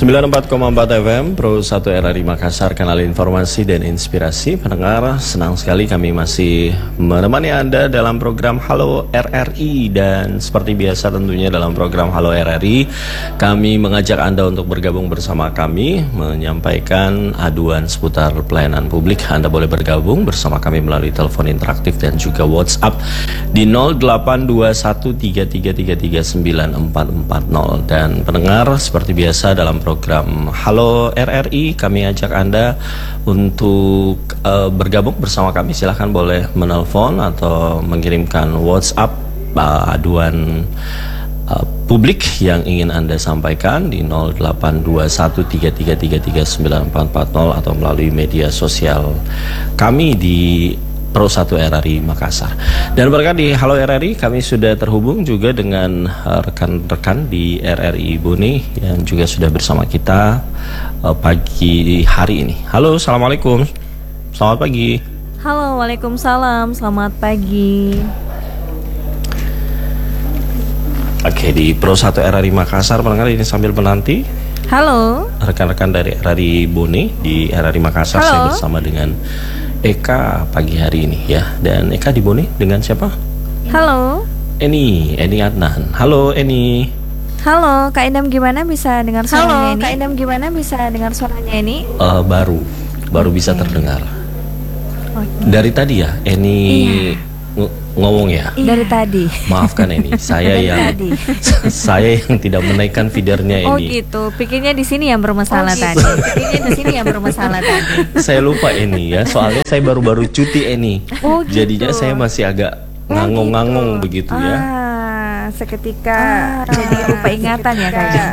94,4 FM Pro 1 RRI Makassar, kanal informasi dan inspirasi. Pendengar, senang sekali kami masih menemani Anda dalam program Halo RRI. Dan seperti biasa tentunya dalam program Halo RRI, kami mengajak Anda untuk bergabung bersama kami, menyampaikan aduan seputar pelayanan publik. Anda boleh bergabung bersama kami melalui telepon interaktif dan juga WhatsApp di 082133339440. Dan pendengar, seperti biasa dalam program Halo RRI, kami ajak Anda untuk bergabung bersama kami. Silahkan boleh menelpon atau mengirimkan WhatsApp aduan publik yang ingin Anda sampaikan di 082133339440 atau melalui media sosial kami di Pro 1 RRI Makassar. Dan berkat di Halo RRI, kami sudah terhubung juga dengan rekan-rekan di RRI Bone yang juga sudah bersama kita pagi hari ini. Halo, assalamualaikum. Selamat pagi. Halo, waalaikumsalam. Selamat pagi. Oke, di Pro 1 RRI Makassar, pendengar ini sambil menanti. Halo. Rekan-rekan dari RRI Bone di RRI Makassar. Halo. Saya bersama dengan Eka pagi hari ini ya. Dan Eka di Bone dengan siapa? Halo. Eni Adnan. Halo Eni. Halo, Kak Idam gimana bisa dengar suaranya ini? Halo, Kak Idam gimana bisa dengar suaranya ini? Baru bisa terdengar. Dari tadi ya Eni ngomong ya. Dari tadi. Maafkan Eni, saya yang tidak menaikkan feedernya Eni. Oh gitu, pikirnya di sini yang bermasalah tadi. Saya lupa Eni ya, soalnya saya baru-baru cuti Eni. Oh gitu. Jadinya saya masih agak ngangong-ngangong begitu ya. Seketika jadi lupa ingatan ya kayaknya.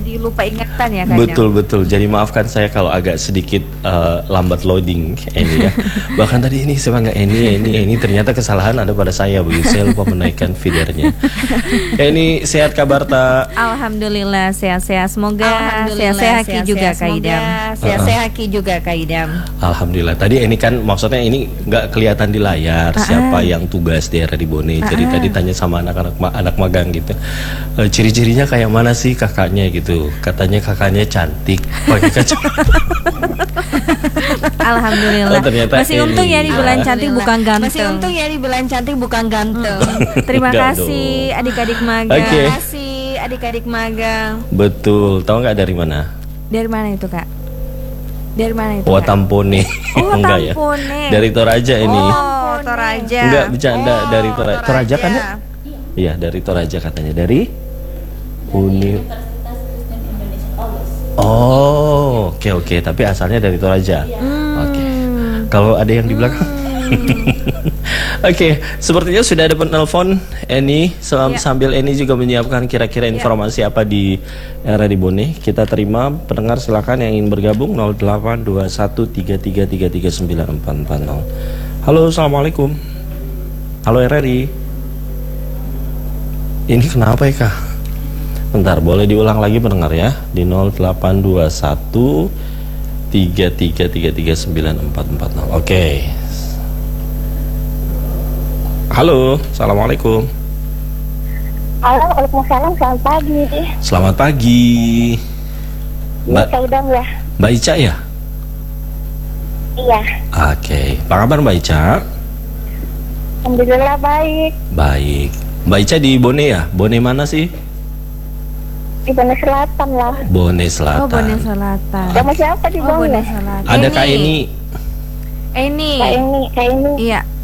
Betul. Jadi maafkan saya kalau agak sedikit lambat loading Eni ya. Bahkan tadi ini saya nggak Eni ternyata kesalahan ada pada saya begitu. Saya lupa menaikkan feedernya. Eni sehat kabar tak? Alhamdulillah sehat-sehat. Semoga sehat-sehat juga Kak Idam. Sehat-sehat juga Kak Idam. Alhamdulillah. Tadi Eni kan maksudnya ini nggak kelihatan di layar siapa yang tugas di RRI Bone. Jadi tadi tanya sama anak magang gitu. Ciri-cirinya kayak mana sih kakaknya gitu. Katanya kakaknya cantik, pakai kacamata. Alhamdulillah. Masih untung ya dibilang cantik bukan ganteng. Terima kasih adik-adik magang. Betul. Tahu nggak dari mana? Dari mana itu Kak? Dari mana itu? Tampone. Enggak ya. Dari Toraja ini. Toraja. Enggak bercanda, dari Toraja kan ya? Iya, dari Toraja katanya. Dari Oh, oke. Tapi asalnya dari Toraja. Oke. Kalau ada yang di belakang. Oke, sepertinya sudah ada penelpon Eni. Sambil Eni juga menyiapkan kira-kira informasi apa di RRI Bone. Kita terima pendengar, silakan yang ingin bergabung 082133339440. Halo, assalamualaikum. Halo RRI. Ini kenapa ya Kak? Bentar, boleh diulang lagi pendengar ya. Di 082133339440. Oke. Halo, assalamualaikum. Halo, waalaikumsalam. Selamat pagi. Selamat pagi. Mbak Idam ya? Mbak Ica ya? Iya. Oke. Apa kabar Mbak Ica? Alhamdulillah baik. Baik. Mbak Ica di Bone ya? Bone mana sih? Di Bone Selatan lah. Bone Selatan. Oh, Bone Selatan. Sama siapa di Bone? Bone Selatan. Ada Kak Eni. Kak Eni.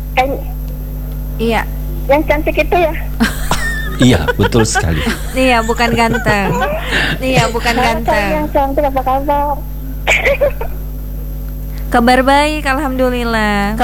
Iya. Yang cantik itu ya? Iya, betul sekali. Iya, bukan ganteng. Yang cantik, apa kabar? Kabar baik, alhamdulillah.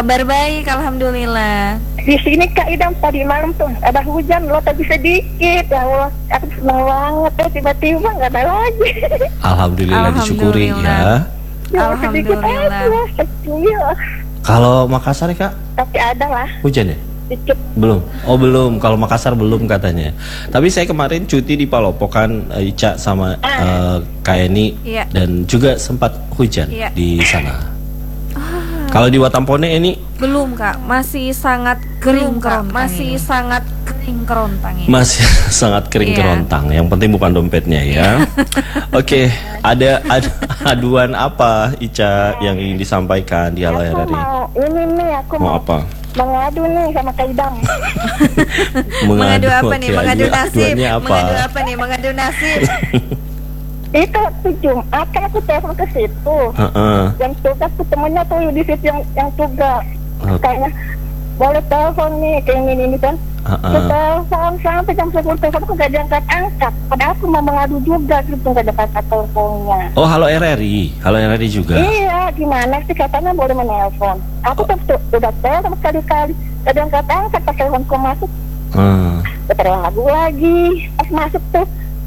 Di sini Kak Idam tadi malam tuh ada hujan loh, tapi sedikit. Ya Allah, aku senang banget. Tiba-tiba nggak ada lagi. Alhamdulillah, disyukuri ya. Alhamdulillah. Kalau Makassar ya Kak? Tapi ada lah. Hujan ya? Sedikit. Belum. Oh belum. Kalau Makassar belum katanya. Tapi saya kemarin cuti di Palopokan, Ica sama Kak Eni, dan juga sempat hujan di sana. Kalau di Watampone ini Belum Kak, masih sangat kering kerontang ini. masih sangat kering Iya. kerontang. Yang penting bukan dompetnya ya. Oke, ada aduan apa Ica yang ingin disampaikan di Halo Aku RRI? mau ini nih, aku Mau mau apa? mengadu nih sama Kak Idam. Mengadu apa nih? oke, Mengadu nasib. aduannya apa? Mengadu apa nih? Mengadu nasib. Itu waktu Jumat kan aku telepon ke situ. Heeh. Yang tugas ketemunya tuh di situ yang tugas. Oh. Kayaknya boleh telepon nih kayak ini kan. Heeh. Kita telepon sampai jam 10 telepon aku gak diangkat-angkat. Padahal aku mau mengadu juga gitu, gak ada kata teleponnya. Oh, Halo RRI. Halo RRI juga. Iya, gimana sih katanya boleh menelpon. Aku tuh udah telepon sekali-kali, gak diangkat-angkat pas teleponku masuk. Keterang lagu lagi. Pas masuk tuh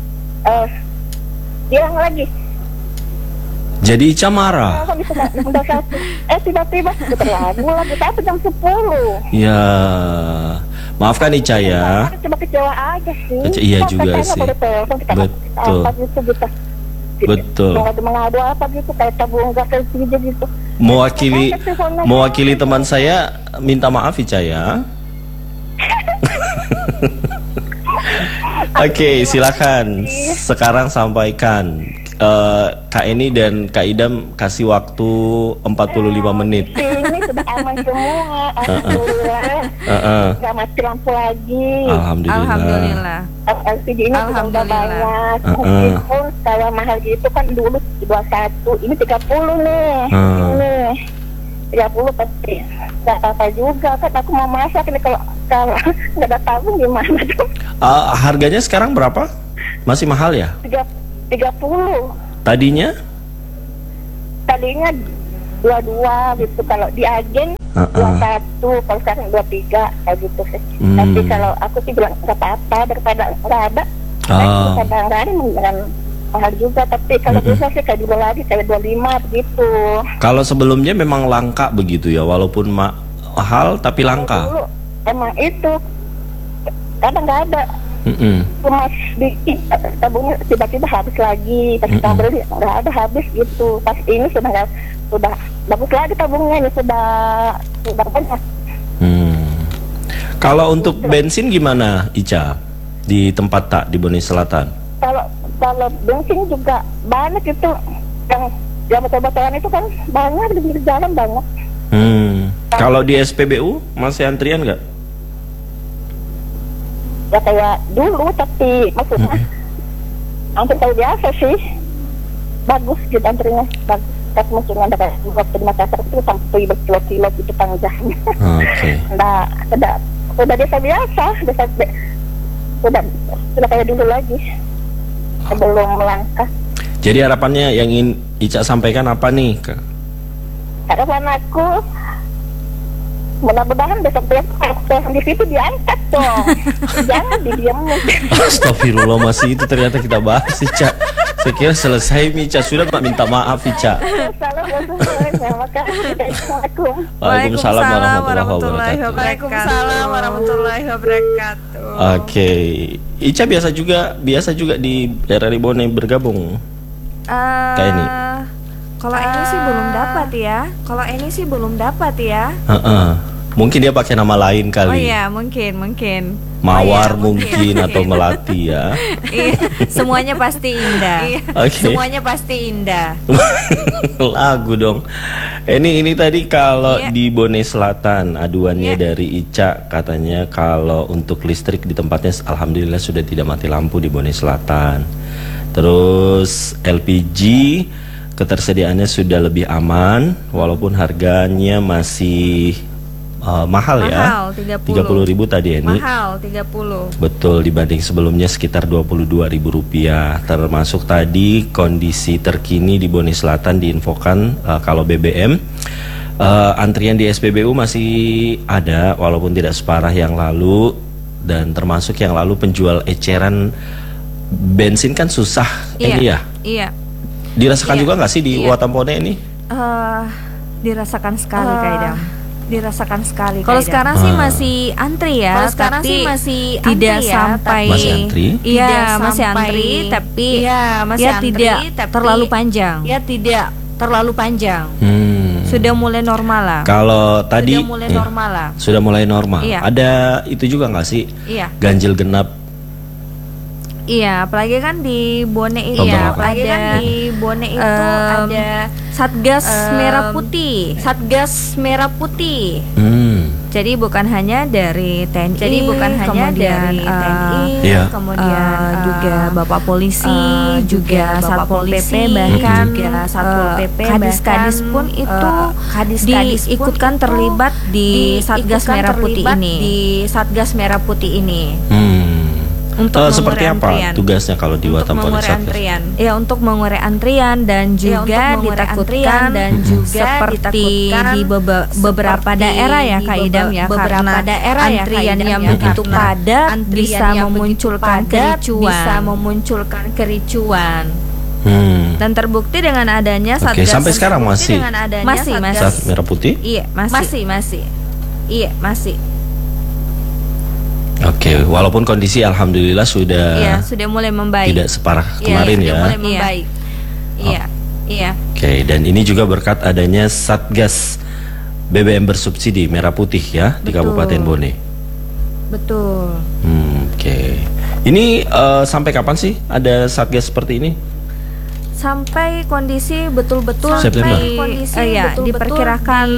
hilang lagi. Jadi Ica marah. Telepon bisa udah satu. Tiba-tiba keterang lagu lagi sampai jam 10. Ya, maafkan Ica ya. Cuma kecewa aja sih. Iya Kok juga katanya sih. boleh telepon, kita Betul. apa gitu. Betul. Mengadu apa gitu, kayak tabung gas gitu. Mewakili teman saya minta maaf Ica ya. Oke, silakan. Sekarang sampaikan. Kak Eni dan Kak Idam kasih waktu 45 menit. Ini sudah aman semua, alhamdulillah. Gak mati lampu lagi. Alhamdulillah. LCD ini udah banyak. Meskipun kalau mahal gitu kan dulu 21, ini 30 nih. Ini 30 pasti gak apa-apa juga kan, aku mau masak ini kalau nggak ada tabung gimana tuh. Harganya sekarang berapa? Masih mahal ya? 30. Tadinya 22 gitu, kalau di agen 21, kalau sekarang 23 kayak gitu sih. Tapi kalau aku sih bilang nggak apa-apa daripada nggak ada. Daripada nggak ada mendingan mahal juga, tapi kalau bisa sih kayak dulu lagi kayak 25 begitu. kalau sebelumnya memang langka begitu ya, walaupun mahal tapi langka. Dulu emang itu kadang nggak ada. Cuma sedikit tabungnya tiba-tiba habis lagi, pas kita beli nggak ada, habis gitu. Pas ini sudah bagus lagi tabungnya, ini sudah banyak. Kalau untuk bensin gimana Ica di tempat tak di Bone Selatan? Kalau bensin juga banyak itu, yang botol-botolan itu kan banyak di pinggir jalan banyak. Kalau di SPBU masih antrian nggak? Ya kayak dulu, tapi maksudnya antri kayak biasa sih, bagus gitu antrinya, bagus. Tapi maksudnya ada kayak waktu di Makassar itu sampai berkilo-kilo gitu panjangnya. Sudah biasa, sudah kayak dulu lagi sebelum melangkah. Jadi harapannya yang ingin Ica sampaikan apa nih? Harapan aku mudah-mudahan besok-besok di situ diangkat dong. Jangan didiamin. Astagfirullah, masih itu ternyata kita bahas Ica. Saya kira selesai Ica, sudah minta maaf Ica. Waalaikumsalam warahmatullahi warahmatullahi wabarakatuh. Oke, Ica biasa juga di RRI Bone bergabung. Kayak ini. Kalau ini sih belum dapat ya. Mungkin dia pakai nama lain kali. Oh iya, mungkin. Mawar mungkin atau Melati ya. Iya, semuanya pasti indah. Okay. Semuanya pasti indah. Lagu dong. Ini tadi kalau di Bone Selatan aduannya dari Ica, katanya kalau untuk listrik di tempatnya alhamdulillah sudah tidak mati lampu di Bone Selatan. Terus LPG ketersediaannya sudah lebih aman, walaupun harganya masih mahal ya. 30.000 tadi ini. Mahal 30. Betul, dibanding sebelumnya sekitar Rp22.000. Termasuk tadi kondisi terkini di Bone Selatan diinfokan kalau BBM antrian di SPBU masih ada walaupun tidak separah yang lalu, dan termasuk yang lalu penjual eceran bensin kan susah ini ya. Iya. Dirasakan juga nggak sih di Watampone ini? Dirasakan sekali Kak Idam. Dirasakan sekali. Kalau sekarang sih masih antri ya. Kalau sekarang sih masih tidak sampai. Masih antri? Iya, masih antri, tapi tidak terlalu panjang. Ya tidak terlalu panjang. Sudah mulai normal lah. Kalau tadi sudah mulai normal lah. Sudah mulai normal. Iya. Ada itu juga nggak sih? Iya. Ganjil genap. Iya, apalagi kan di Bone itu apalagi kan di Bone itu ada Satgas Merah Putih. Satgas Merah Putih. Jadi bukan hanya dari TNI, kemudian juga Bapak Polisi, juga Satpol PP, bahkan juga Satpol PP, kadis-kadis pun itu diikutkan terlibat di Satgas Merah Putih ini. Untuk seperti apa antrian. Tugasnya kalau di Watampones Satgas? Ya, untuk mengurai antrian dan juga ditakutkan dan juga seperti di beberapa daerah ya Kak Idam ya, karena antrian yang begitu padat bisa memunculkan kericuan. Dan terbukti dengan adanya Satgas. Sampai sekarang masih Satgas Merah Putih? Iya, masih. Iya, masih. Oke, walaupun kondisi alhamdulillah sudah mulai membaik. Tidak separah kemarin ya. Mulai membaik. Iya. Oke, dan ini juga berkat adanya Satgas BBM bersubsidi Merah Putih ya. Betul. Di Kabupaten Bone. Betul. Oke. Ini sampai kapan sih ada Satgas seperti ini? Sampai kondisi betul-betul September. Diperkirakan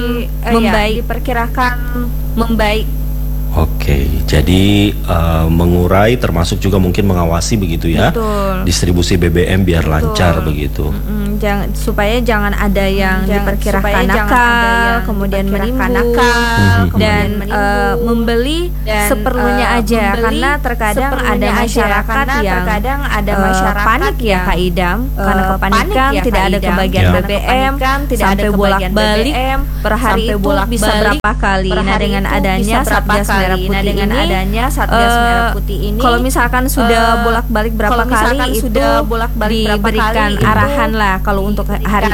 membaik. Oke, jadi mengurai termasuk juga mungkin mengawasi begitu ya. Betul. Distribusi BBM biar lancar begitu. Supaya jangan ada yang diperkirakan nakal, kemudian menimbun dan membeli seperlunya aja, karena terkadang ada masyarakat yang panik ya Kak Idam, karena kepanikan tidak ada kebagian BBM, sampai bolak-balik per hari itu bisa berapa kali. Nah, dengan adanya Satgas Merah Putih ini, kalau misalkan sudah bolak-balik berapa kali itu diberikan arahan lah kalau untuk hari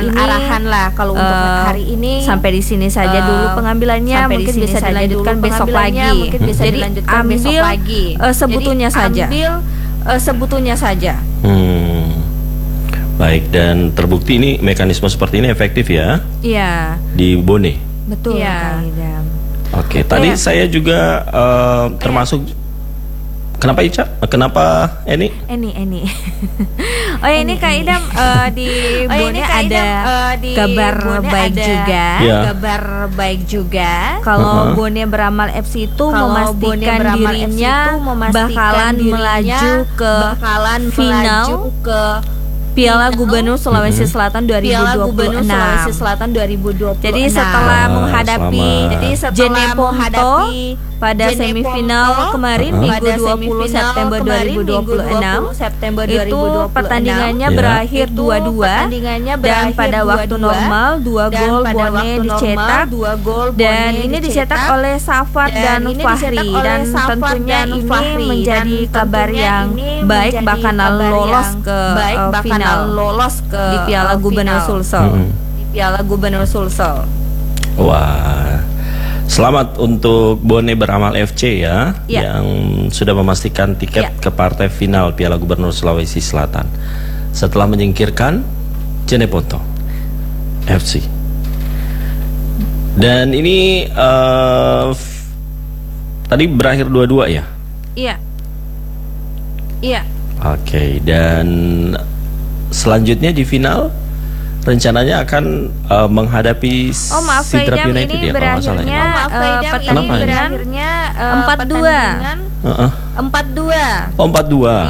ini sampai di sini saja dulu pengambilannya, mungkin bisa dilanjutkan besok lagi. Jadi ambil sebetulnya saja. Baik, dan terbukti ini mekanisme seperti ini efektif ya? Iya. Di Bone. Betul. Iya. Oke, tadi saya juga termasuk. Kenapa Ica? Kenapa Eni? Ini Kak Idam di Bone ada kabar baik juga. Kalau Bone Beramal FC itu memastikan dirinya bakalan melaju ke final Piala Gubernur Sulawesi Selatan 2026. Jadi setelah menghadapi Jeneponto pada semifinal kemarin Minggu 20 September 2026 itu pertandingannya berakhir 2-2 dan pada waktu normal 2 gol Bone dicetak, dan ini dicetak oleh Safat dan Fahri, dan tentunya ini menjadi kabar yang baik bakalan lolos ke final di Piala Gubernur Sulsel. Wah, selamat untuk Bone Beramal FC ya, yang sudah memastikan tiket ke partai final Piala Gubernur Sulawesi Selatan setelah menyingkirkan Jeneponto FC. Dan ini tadi berakhir 2-2 ya? Iya. Oke, dan selanjutnya di final rencananya akan menghadapi Sidrap United ya kalau nggak salah ya. Pertandingan 4-2. 4-2.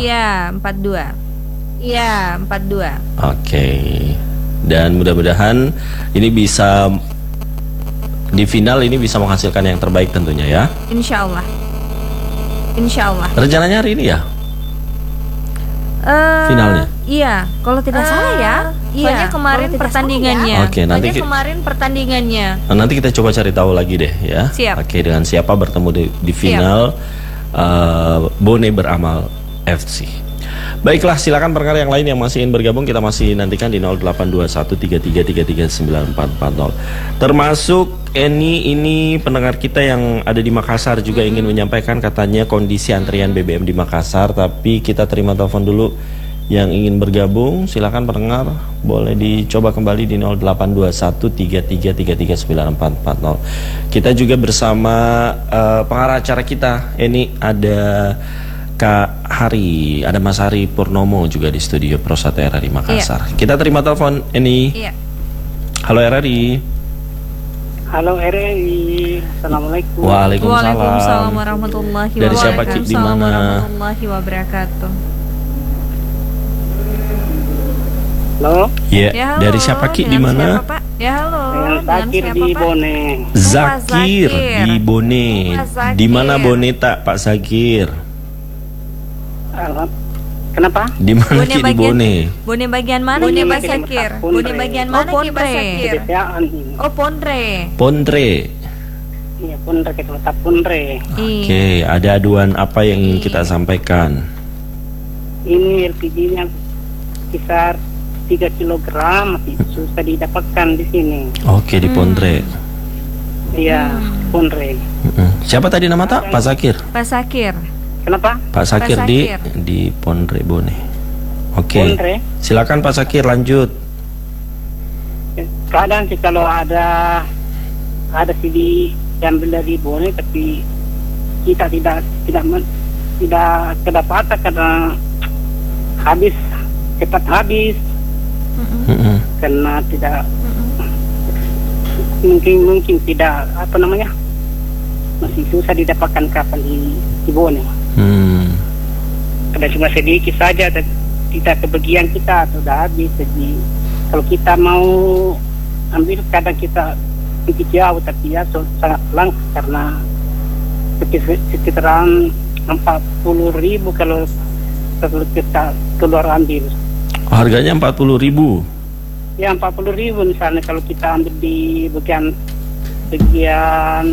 Iya, 4-2. Oke. Dan mudah-mudahan ini bisa di final ini bisa menghasilkan yang terbaik tentunya ya. Insya Allah. Rencananya hari ini ya? Finalnya? Iya, kalau tidak salah ya. Soalnya kemarin pertandingannya. Oke, nanti nanti kita coba cari tahu lagi deh ya. Siap. Oke, dengan siapa bertemu di final Bone Beramal FC. Baiklah, silakan perkara yang lain yang masih ingin bergabung kita masih nantikan di 082133339440. Termasuk Eni ini pendengar kita yang ada di Makassar juga ingin menyampaikan katanya kondisi antrian BBM di Makassar, tapi kita terima telepon dulu yang ingin bergabung, silakan pendengar boleh dicoba kembali di 082133339440. Kita juga bersama pengarah acara kita. Ini ada Kak Hari, ada Mas Hari Purnomo juga di studio Pro 1 RRI Makassar. Kita terima telepon ini. Halo RRI. Halo RRI. Assalamualaikum. Waalaikumsalam warahmatullahi wabarakatuh. Dari siapa Ki, di mana? Warahmatullahi wabarakatuh. Halo. Ya, dari siapa Ki, di mana? Ya, halo. Zakir di Bone. Zakir di Bone. Di mana Bone tak Pak Zakir? Kenapa? Di mana Ki, di Bone? Bone bagian mana Ki Pak Zakir? Bone bagian mana Ki Pak Zakir? Oh, Pondre. Pondre. Iya, Pondre, kita letak Pondre. Oke, ada aduan apa yang ingin kita sampaikan? Ini LPG-nya kisar 3 kilogram, masih susah didapatkan di sini. Oke, di Pondre. Iya, Pondre. Siapa tadi nama tak? Pak Zakir. Pak Zakir. Kenapa? Pak Zakir di Pondre Bone. Oke. Pondre. Silakan Pak Zakir lanjut. Kadang sih kalau ada CD diambil dari Bone, tapi kita tidak kedapatan karena cepat habis. Karena tidak mungkin tidak masih susah didapatkan kapan di Bone. Karena cuma sedikit saja, tidak kebagian kita sudah habis. Jadi kalau kita mau ambil, kadang kita sedikit jauh, tapi ya sangat langka karena sekitaran 40.000 kalau kita keluar ambil. Harganya 40.000. Ya, 40.000 misalnya kalau kita ambil di bagian